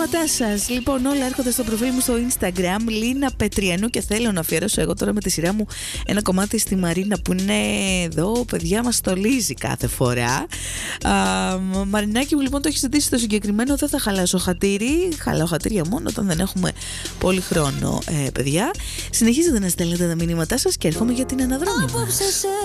μηνύματά σας. Λοιπόν, όλα έρχονται στο προφίλ μου στο Instagram, Λίνα Πετριανού, και θέλω να αφιερώσω εγώ τώρα με τη σειρά μου ένα κομμάτι στη Μαρίνα που είναι εδώ, παιδιά, μας στολίζει κάθε φορά. Μαρινάκι μου, λοιπόν, το έχει ζητήσει το συγκεκριμένο. Δεν θα χαλάσω χατήρι. Χαλάω χατήρια μόνο όταν δεν έχουμε πολύ χρόνο, παιδιά. Συνεχίζετε να στέλνετε τα μηνύματά σας και έρχομαι για την αναδρομή μας.